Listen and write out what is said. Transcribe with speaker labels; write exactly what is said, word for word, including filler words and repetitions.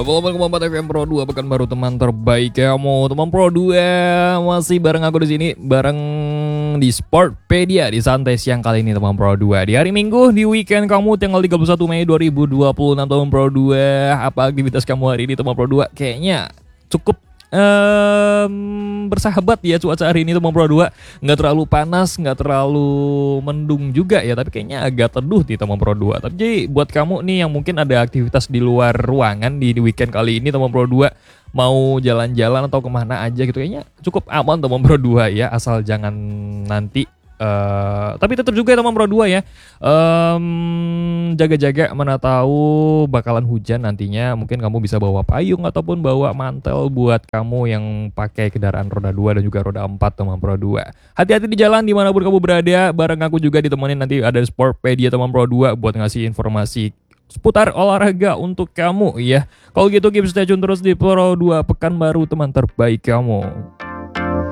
Speaker 1: Volume empat F M Pro dua pekan baru teman terbaik kamu. Teman Pro dua masih bareng aku di sini, bareng di Sportpedia di santai siang kali ini teman Pro dua. Di hari Minggu di weekend kamu tanggal tiga puluh satu Mei dua ribu dua puluh enam teman Pro dua. Apa aktivitas kamu hari ini teman Pro dua? Kayaknya cukup Um, bersahabat ya cuaca hari ini teman Pro dua. Nggak terlalu panas, nggak terlalu mendung juga ya, tapi kayaknya agak teduh di teman Pro dua. Tapi jadi buat kamu nih yang mungkin ada aktivitas di luar ruangan di, di weekend kali ini teman Pro dua, mau jalan-jalan atau kemana aja gitu, kayaknya cukup aman teman Pro dua ya, asal jangan nanti Uh, tapi tetap juga ya teman Pro dua ya, um, jaga-jaga, mana tahu bakalan hujan nantinya. Mungkin kamu bisa bawa payung ataupun bawa mantel buat kamu yang pakai kendaraan roda dua dan juga roda empat teman Pro dua. Hati-hati di jalan dimanapun kamu berada. Bareng aku juga ditemenin nanti ada Sportpedia teman Pro dua buat ngasih informasi seputar olahraga untuk kamu ya. Kalau gitu keep stay tune terus di Pro dua, pekan baru teman terbaik kamu.